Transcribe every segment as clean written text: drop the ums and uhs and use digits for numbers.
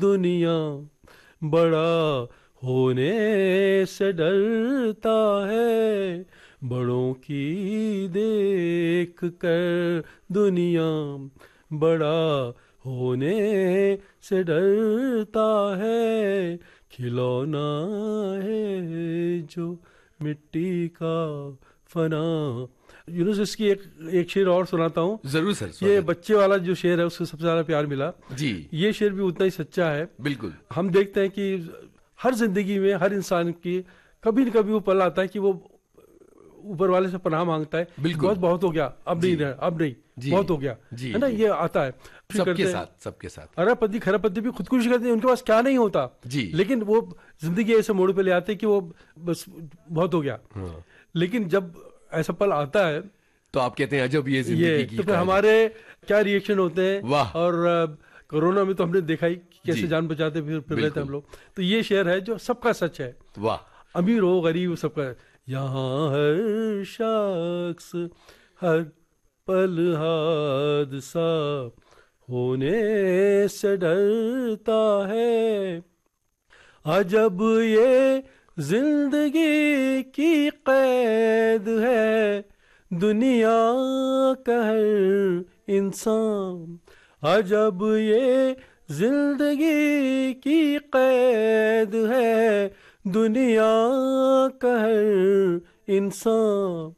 दुनिया बड़ा होने से डरता है, बड़ों की देख कर दुनिया बड़ा होने से डरता है, खिलौना है जो मिट्टी का फना। यूनुस, इसकी एक एक शेर और सुनाता हूँ। जरूर सर, ये स्वागत। बच्चे वाला जो शेर है उसको सबसे ज्यादा प्यार मिला। जी। ये शेर भी उतना ही सच्चा है। बिल्कुल। हम देखते हैं कि हर जिंदगी में हर इंसान की कभी न कभी वो पल आता है कि वो ऊपर वाले से पनाह मांगता है कि बिल्कुल। बस बहुत हो गया, अब नहीं जी। रहा, अब नहीं, जी। बहुत हो गया। जी है ना, जी। ये आता है। फिर सबके करते हैं साथ, सबके साथ। अरबपति खरबपति भी खुदकुशी करते हैं, उनके पास क्या नहीं होता, जी। लेकिन वो जिंदगी ऐसे मोड़ पे ले आते हैं कि वो बस बहुत हो गया। हाँ। लेकिन जब ऐसा पल आता है, तो आप कहते हैं अजब ये ये जिंदगी की तो फिर कहानी। हमारे क्या रिएक्शन होते हैं। वाह। और कोरोना में तो हमने देखा ही कि जी। कैसे जान बचाते फिर रहे थे हम बिल्कुल। लोग। तो ये शेर है जो सबका सच है, वाह। अमीर हो गरीब सबका। यहाँ हर शख्स हर पल हादसा होने से डरता है, अजब ये जिंदगी की कैद है, दुनिया का हर इंसान। अजब ये जिंदगी की कैद है, दुनिया का हर इंसान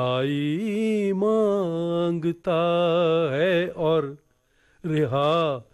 रिहाई मांगता है और रिहा